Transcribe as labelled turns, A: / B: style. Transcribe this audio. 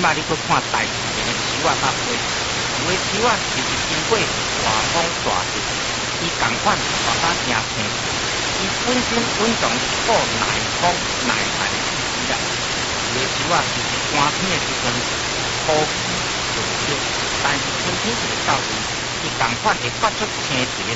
A: 摆你去看大自然的树啊甲花，有的树啊就是经过大风大雨，伊共款大把正青色，伊本身稳重富耐风耐旱的气质啦。有的树啊就是寒天的时阵枯枝落叶，但是春天一个到位，伊共款会发出青翠的